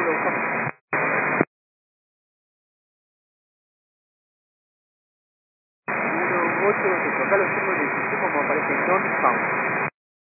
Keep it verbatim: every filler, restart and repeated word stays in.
lo buscamos. uno ocho, acá lo tengo en el sistema como aparece non found.